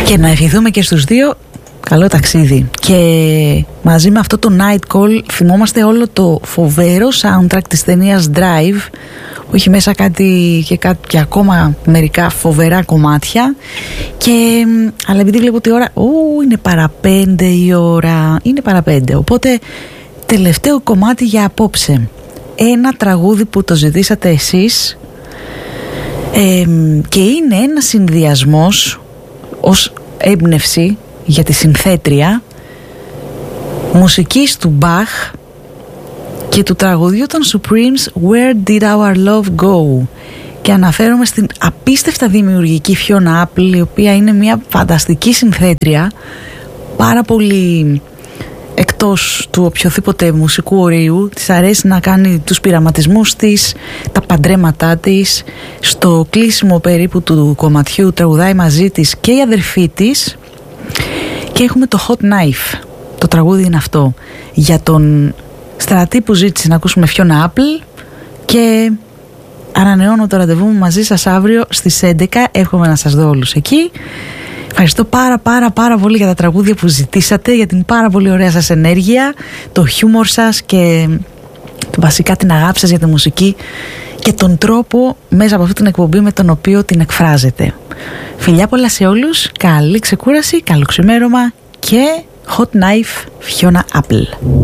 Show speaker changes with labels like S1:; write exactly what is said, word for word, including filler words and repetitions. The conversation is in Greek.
S1: Και να ευχηθούμε και στους δύο καλό ταξίδι. Και μαζί με αυτό το Night Call θυμόμαστε όλο το φοβερό soundtrack της ταινίας Drive, που είχε μέσα κάτι και, κάτι και ακόμα μερικά φοβερά κομμάτια. Και, αλλά επειδή βλέπω ότι η ώρα, ου, είναι παραπέντε η ώρα, είναι παραπέντε, οπότε τελευταίο κομμάτι για απόψε. Ένα τραγούδι που το ζητήσατε εσείς, ε, και είναι ένα συνδυασμός ως έμπνευση για τη συνθέτρια μουσικής του Bach και του τραγουδιού των Supremes Where Did Our Love Go, και αναφέρομαι στην απίστευτα δημιουργική Fiona Apple, η οποία είναι μια φανταστική συνθέτρια, πάρα πολύ εκτός του οποιοδήποτε μουσικού ορίου. Της αρέσει να κάνει τους πειραματισμούς της, τα παντρέματά της. Στο κλείσιμο περίπου του κομματιού τραγουδάει μαζί της και η αδερφή της. Και έχουμε το Hot Knife, το τραγούδι είναι αυτό, για τον Στρατή που ζήτησε να ακούσουμε Fiona Apple. Και ανανεώνω το ραντεβού μου μαζί σας αύριο στις έντεκα. Εύχομαι να σας δω όλους εκεί. Ευχαριστώ πάρα πάρα πάρα πολύ για τα τραγούδια που ζητήσατε, για την πάρα πολύ ωραία σας ενέργεια, το χιούμορ σας και βασικά την αγάπη σας για τη μουσική και τον τρόπο μέσα από αυτή την εκπομπή με τον οποίο την εκφράζετε. Φιλιά πολλά σε όλους, καλή ξεκούραση, καλό ξημέρωμα και Hot Knife Fiona Apple.